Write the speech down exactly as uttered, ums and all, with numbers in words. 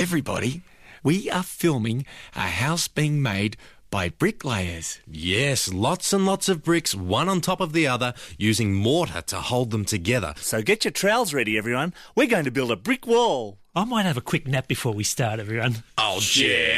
Everybody, we are filming a house being made by bricklayers. Yes, lots and lots of bricks, one on top of the other, using mortar to hold them together. So get your trowels ready, everyone. We're going to build a brick wall. I might have a quick nap before we start, everyone. Oh, yeah.